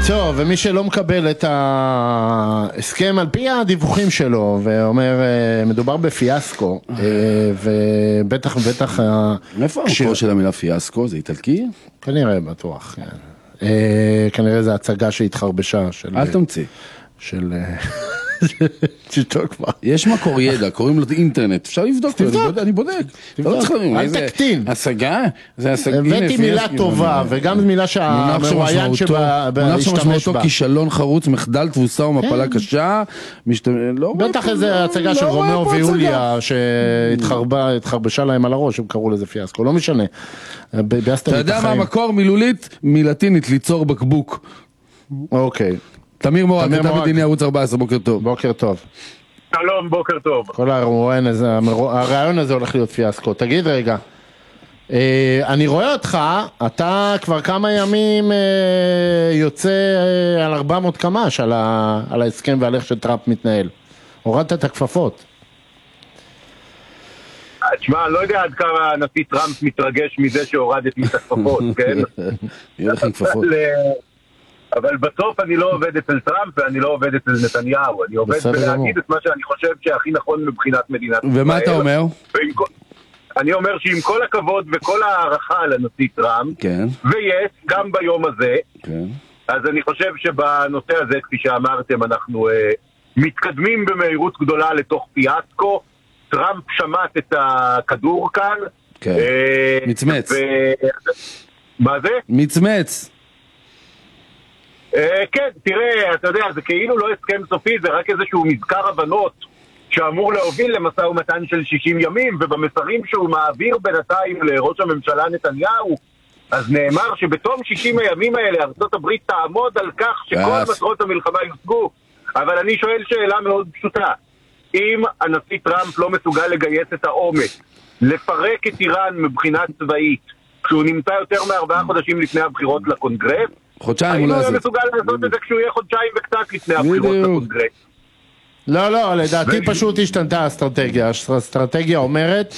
טוב, ומי שלא מקבל את ההסכם על פי הדיווחים שלו, ואומר, מדובר בפיאסקו, ובטח... איפה המקור של המילה פיאסקו? זה איטלקי? כנראה, בטוח. כנראה זה הצגה שהתחרבשה. אל תמציא. של... תשתוק מה. יש מקור ידע, קוראים לו אינטרנט, אפשר לבדוק, אני בודק. אל תקטין. השגה? הבאתי מילה טובה, וגם מילה שהמרואיין השתמש בה. כישלון חרוץ, מחדל, תבוסה ומפלה קשה. בטח איזה הצגה של רומאו ויוליה, שהתחרבשה להם על הראש, הם קראו לזה פיאסקו, לא משנה. אתה יודע מה המקור מילולית? מלטינית, ליצור בקבוק. אוקיי. תמיר מורג, כתב מדיני ערוץ 14, בוקר טוב. בוקר טוב. שלום, בוקר טוב. כל הרעיון הזה הולך להיות פיאסקו. תגיד רגע, אני רואה אותך, אתה כבר כמה ימים יוצא על 400 קמ"ש על ההסכם ועל איך שטראמפ מתנהל. הורדת את הכפפות. תשמע, לא יודע עד כמה הנשיא טראמפ מתרגש מזה שהורדתי את הכפפות, כן? יהיה לכם כפפות. אבל בסוף אני לא עובד אצל טראמפ ואני לא עובד אצל נתניהו. אני עובד בלהגיד את מה שאני חושב שהכי נכון מבחינת מדינת ישראל. ומה אתה אומר? אני אומר שעם כל הכבוד וכל הערכה לנשיא טראמפ, ויש, גם ביום הזה, אז אני חושב שבנושא הזה, כפי שאמרתם, אנחנו מתקדמים במהירות גדולה לתוך פיאסקו. טראמפ שמט את הכדור כאן. מצמץ. מה זה? מצמץ. כן, תראה, אתה יודע, זה כאילו לא הסכם סופי, זה רק איזשהו מזכר הבנות שאמור להוביל למשא ומתן של 60 ימים, ובמסרים שהוא מעביר בינתיים לראש הממשלה נתניהו, אז נאמר שבתום 60 הימים האלה ארצות הברית תעמוד על כך שכל מטרות המלחמה יושגו. אבל אני שואל שאלה מאוד פשוטה, אם הנשיא טראמפ לא מסוגל לגייס את האומץ לפרק את איראן מבחינה צבאית, כשהוא נמצא יותר מ4 חודשים לפני הבחירות לקונגרס, חודשיים הוא לא יעשה. מסוגל לעשות את זה כשהוא יהיה חודשיים וקצת לפני הבחירות לקונגרס. לא, לדעתי פשוט השתנתה האסטרטגיה. האסטרטגיה אומרת,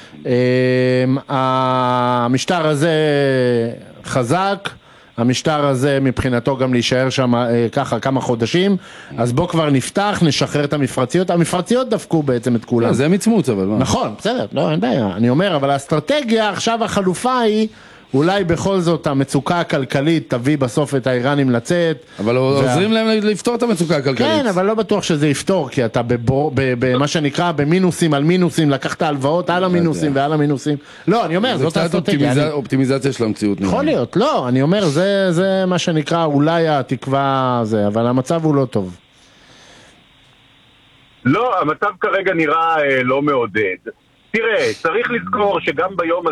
המשטר הזה חזק, המשטר הזה מבחינתו גם להישאר שם ככה כמה חודשים, אז בוא כבר נפתח, נשחרר את המפרציות. המפרציות דפקו בעצם את כולם. זה מצמוץ אבל. נכון, בסדר, לא, אין בעיה. אני אומר, אבל האסטרטגיה, עכשיו החלופה היא, אולי בכל זאת המצוקה הכלכלית תביא בסוף את האיראנים לצאת. אבל עוזרים להם לפתור את המצוקה הכלכלית. כן, אבל לא בטוח שזה יפתור, כי אתה במה שנקרא במינוסים על מינוסים, לקחת הלוואות על המינוסים ועל המינוסים. לא, אני אומר, זאת האסטרטגיה. זה אופטימיזציה של המציאות. יכול להיות, לא, אני אומר, זה מה שנקרא אולי התקווה הזה, אבל המצב הוא לא טוב. לא, המצב כרגע נראה לא מעודד. תראה, צריך לזכור שגם ביום